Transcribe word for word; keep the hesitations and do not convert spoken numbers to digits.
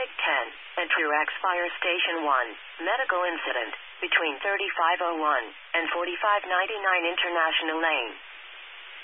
Traffic ten, and Truax Fire Station one, medical incident, between thirty-five oh one and forty-five ninety-nine International Lane.